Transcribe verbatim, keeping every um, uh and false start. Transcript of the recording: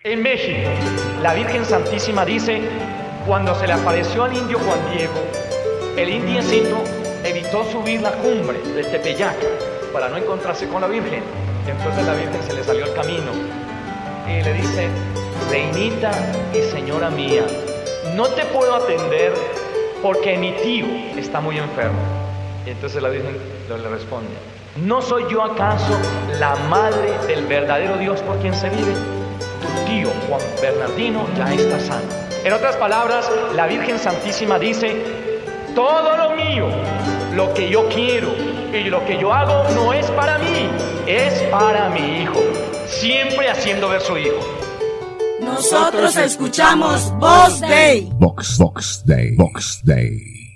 En México, la Virgen Santísima dice, cuando se le apareció al indio Juan Diego, el indiecito evitó subir la cumbre del Tepeyac para no encontrarse con la Virgen. Y entonces la Virgen se le salió al camino y le dice, reinita y señora mía, no te puedo atender porque mi tío está muy enfermo. Y entonces la Virgen le responde, ¿no soy yo acaso la madre del verdadero Dios por quien se vive? Tu tío Juan Bernardino ya está sano. En otras palabras, la Virgen Santísima dice, todo lo mío, lo que yo quiero y lo que yo hago no es para mí, es para mi hijo, siempre haciendo ver su hijo. Nosotros escuchamos Vox Dei. Vox, Vox Dei, Vox Dei.